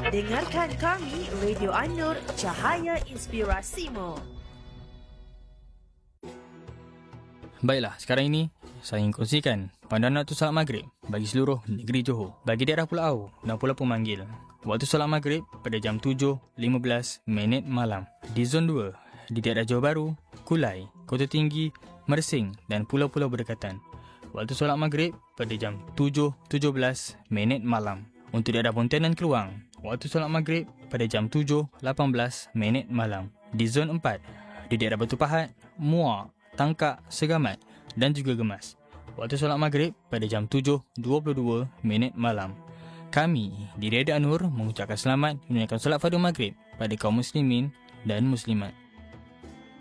Dengarkan kami, Radio An-Nur, Cahaya Inspirasimu. Baiklah, sekarang ini saya ingin kongsikan pandangan waktu solat maghrib bagi seluruh negeri Johor. Bagi daerah Pulau dan Pulau Pemanggil, waktu solat maghrib pada jam 7.15 minit malam. Di Zon 2, di daerah Johor Bahru, Kulai, Kota Tinggi, Mersing dan pulau-pulau berdekatan, waktu solat maghrib pada jam 7.17 minit malam. Untuk daerah Pontianan Keluang, waktu solat maghrib pada jam 7.18 minit malam. Di Zon 4, di daerah Batu Pahat, Muar, Tangkak, Segamat dan juga Gemas, waktu solat maghrib pada jam 7.22 minit malam. Kami di Radio An-Nur mengucapkan selamat menunaikan solat fardu maghrib pada kaum muslimin dan muslimat.